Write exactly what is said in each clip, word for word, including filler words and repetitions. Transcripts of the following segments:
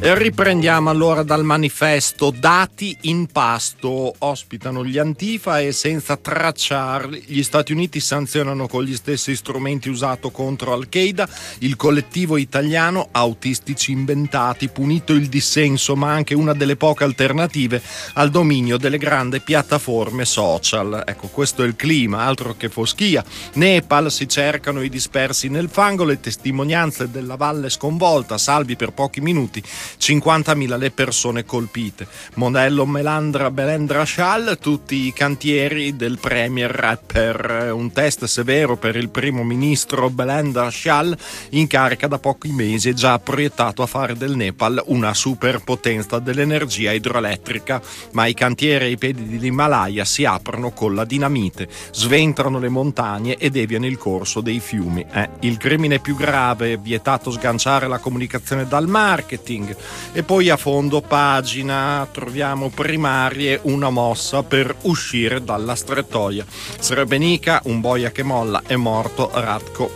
E riprendiamo allora dal manifesto. Dati in pasto, ospitano gli Antifa e senza tracciarli gli Stati Uniti sanzionano con gli stessi strumenti usato contro Al-Qaeda il collettivo italiano Autistici Inventati, punito il dissenso ma anche una delle poche alternative al dominio delle grandi piattaforme social. Ecco, questo è il clima, altro che foschia. Nepal, si cercano i dispersi nel fango, le testimonianze della valle sconvolta, salvi per pochi minuti cinquantamila le persone colpite. Modello Melandra Belendra Shal, tutti i cantieri del premier rapper. Un test severo per il primo ministro Belendra Shal, in carica da pochi mesi, e già proiettato a fare del Nepal una superpotenza dell'energia idroelettrica. Ma i cantieri ai piedi dell'Himalaya si aprono con la dinamite, sventrano le montagne e deviano il corso dei fiumi. Eh, il crimine più grave, vietato sganciare la comunicazione dal marketing. E poi a fondo pagina troviamo primarie, una mossa per uscire dalla strettoia. Srebrenica, un boia che molla, è morto Ratko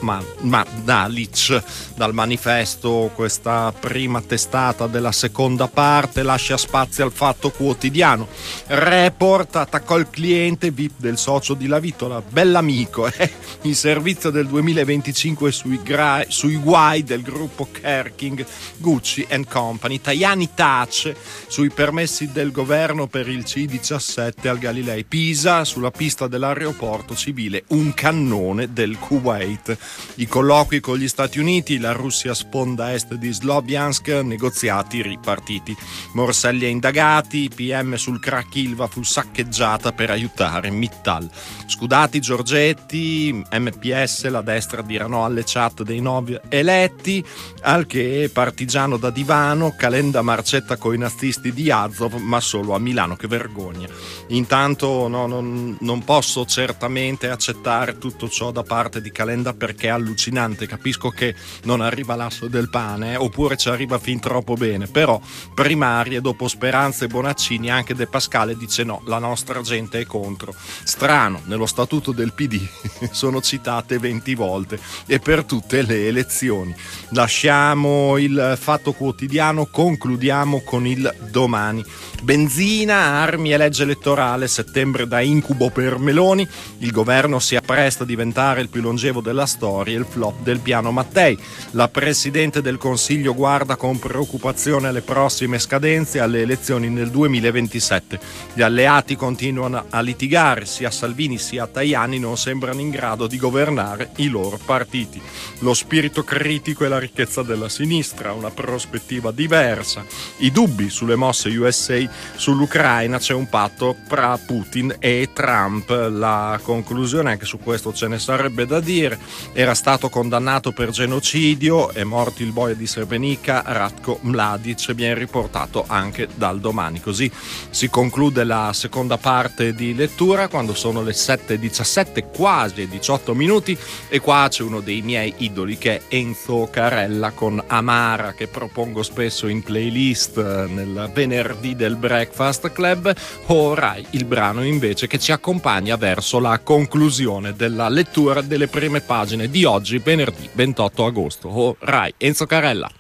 Mladic. Dal manifesto, questa prima testata della seconda parte lascia spazio al Fatto Quotidiano. Report, attaccò il cliente V I P del socio di Lavitola, bell'amico, eh? Il servizio del duemilaventicinque sui, gra- sui guai del gruppo Kerking, Gucci and Company. Tajani tace sui permessi del governo per il C diciassette al Galilei. Pisa, sulla pista dell'aeroporto civile, un cannone del Kuwait. I colloqui con gli Stati Uniti, la Russia sponda est di Sloviansk, negoziati ripartiti. Morselli e indagati, P M sul crack Ilva fu saccheggiata per aiutare Mittal. Scudati, Giorgetti, M P S, la destra dirà no alle chat dei nove eletti, al che partigiano da divano, Calenda marcetta coi nazisti di Azov, ma solo a Milano, che vergogna. Intanto no, non, non posso certamente accettare tutto ciò da parte di Calenda, perché è allucinante. Capisco che non arriva l'asso del pane, eh, oppure ci arriva fin troppo bene, però primarie, dopo Speranza e Bonaccini, anche De Pascale dice no, la nostra gente è contro. Strano, nello statuto del P D sono citate venti volte e per tutte le elezioni. Lasciamo il Fatto Quotidiano, concludiamo con il Domani. Benzina, armi e legge elettorale, settembre da incubo per Meloni, il governo si appresta a diventare il più longevo della storia, il flop del piano Mattei. La Presidente del Consiglio guarda con preoccupazione alle prossime scadenze e alle elezioni nel duemilaventisette. Gli alleati continuano a litigare, sia Salvini sia Tajani non sembrano in grado di governare i loro partiti. Lo spirito critico e la ricchezza della sinistra, una prospettiva diversa. I dubbi sulle mosse U S A sull'Ucraina, c'è un patto tra Putin e Trump. La conclusione, anche su questo ce ne sarebbe da dire, era stato condannato per genocidio, è morto il boia di Srebrenica, Ratko Mladic, viene riportato anche dal Domani. Così si conclude la seconda parte di lettura, quando sono le sette e diciassette, quasi diciotto minuti, e qua c'è uno dei miei idoli che è Enzo Carella con Amara, che propongo spesso in playlist nel venerdì del Breakfast Club. Orai, il brano invece che ci accompagna verso la conclusione della lettura delle prime pagine di oggi, venerdì ventotto agosto. Orai, Enzo Carella.